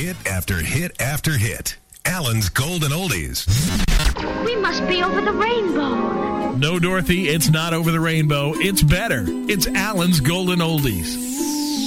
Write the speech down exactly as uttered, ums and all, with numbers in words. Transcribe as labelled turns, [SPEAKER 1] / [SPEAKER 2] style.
[SPEAKER 1] Hit after hit after hit. Alan's Golden Oldies.
[SPEAKER 2] We must be over the rainbow.
[SPEAKER 3] No, Dorothy, it's not over the rainbow. It's better. It's Alan's Golden Oldies.